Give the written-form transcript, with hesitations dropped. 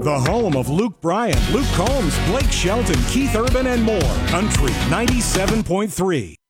The home of Luke Bryan, Luke Combs, Blake Shelton, Keith Urban, and more. Country 97.3.